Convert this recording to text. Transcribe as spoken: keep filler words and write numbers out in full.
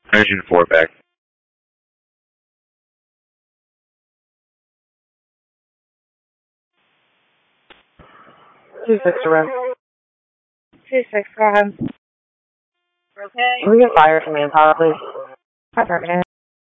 Engine four back. Two six around. Two six, go ahead. Okay. Can we get fire from the top, please? Affirmative.